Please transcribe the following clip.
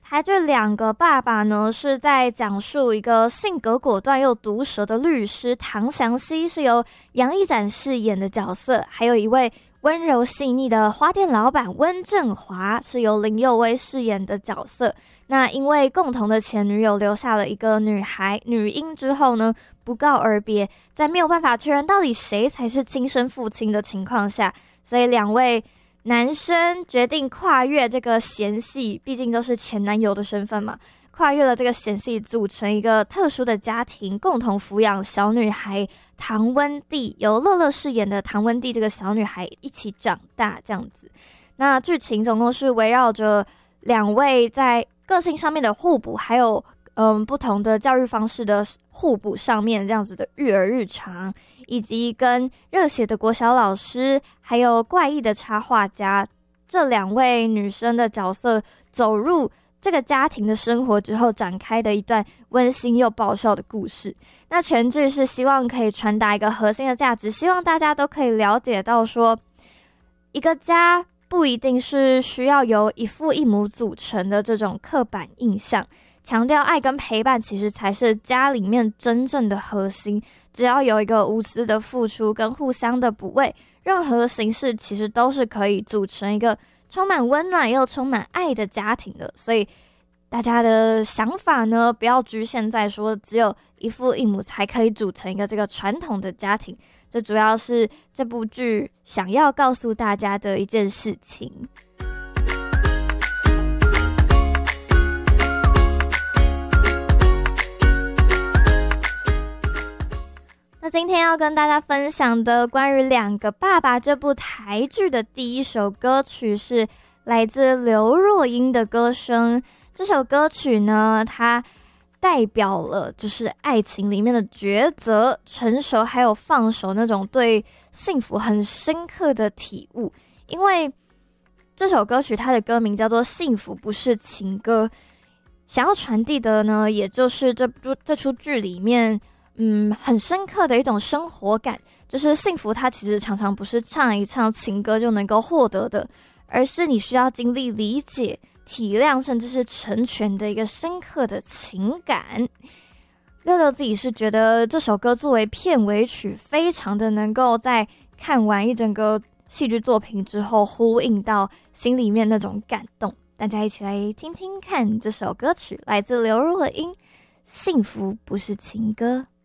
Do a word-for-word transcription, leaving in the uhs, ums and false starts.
台剧《两个爸爸》呢，是在讲述一个性格果断又毒舌的律师唐祥熙，是由杨一展饰演的角色，还有一位温柔细腻的花店老板温正华，是由林佑威饰演的角色。那因为共同的前女友留下了一个女孩女婴之后呢，不告而别，在没有办法确认到底谁才是亲生父亲的情况下，所以两位男生决定跨越这个嫌隙，毕竟都是前男友的身份嘛，跨越了这个嫌隙，组成一个特殊的家庭，共同抚养小女孩唐温蒂，由乐乐饰演的唐温蒂这个小女孩一起长大这样子。那剧情总共是围绕着两位在个性上面的互补，还有嗯不同的教育方式的互补上面这样子的育儿日常，以及跟热血的国小老师还有怪异的插画家这两位女生的角色走入这个家庭的生活之后展开的一段温馨又爆笑的故事。那全剧是希望可以传达一个核心的价值，希望大家都可以了解到说，一个家不一定是需要由一父一母组成的这种刻板印象，强调爱跟陪伴其实才是家里面真正的核心。只要有一个无私的付出跟互相的补位，任何形式其实都是可以组成一个充满温暖又充满爱的家庭的。所以大家的想法呢，不要局限在说只有一父一母才可以组成一个这个传统的家庭，这主要是这部剧想要告诉大家的一件事情。那今天要跟大家分享的关于《两个爸爸》这部台剧的第一首歌曲是来自刘若英的歌声。这首歌曲呢，它代表了就是爱情里面的抉择、成熟还有放手那种对幸福很深刻的体悟。因为这首歌曲它的歌名叫做《幸福不是情歌》，想要传递的呢，也就是这部这出剧里面嗯很深刻的一种生活感，就是幸福它其实常常不是唱一唱情歌就能够获得的，而是你需要经历理解、体谅甚至是成全的一个深刻的情感。六六自己是觉得这首歌作为片尾曲非常的能够在看完一整个戏剧作品之后呼应到心里面那种感动。大家一起来听听看这首歌曲，来自刘若英，幸福不是情歌。